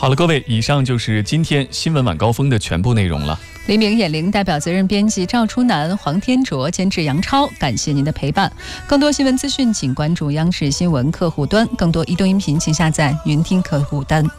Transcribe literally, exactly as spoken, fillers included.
好了，各位，以上就是今天新闻晚高峰的全部内容了。 黎明眼灵代表责任编辑赵初南、黄天卓，监制杨超，感谢您的陪伴。更多新闻资讯，请关注央视新闻客户端。更多移动音频，请下载云听客户端。